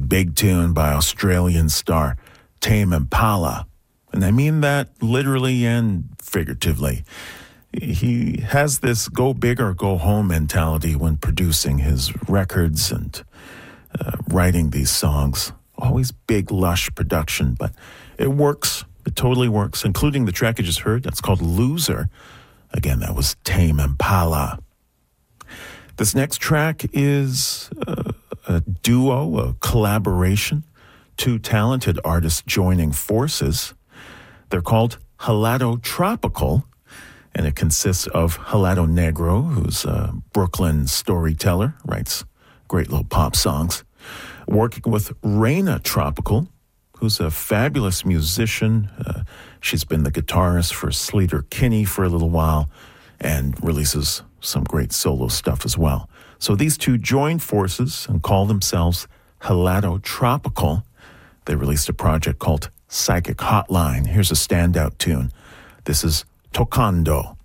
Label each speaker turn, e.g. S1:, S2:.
S1: big tune by Australian star Tame Impala. And I mean that literally and figuratively. He has this go big or go home mentality when producing his records and writing these songs. Always big, lush production, but it works. It totally works, including the track you just heard. That's called Loser. Again, that was Tame Impala. This next track is a duo, a collaboration, two talented artists joining forces. They're called Helado Tropical, and it consists of Helado Negro, who's a Brooklyn storyteller, writes great little pop songs, working with Reina Tropical, who's a fabulous musician. She's been the guitarist for Sleater Kinney for a little while and releases some great solo stuff as well. So these two joined forces and call themselves Helado Tropical. They released a project called Psychic Hotline. Here's a standout tune. This is Tocando.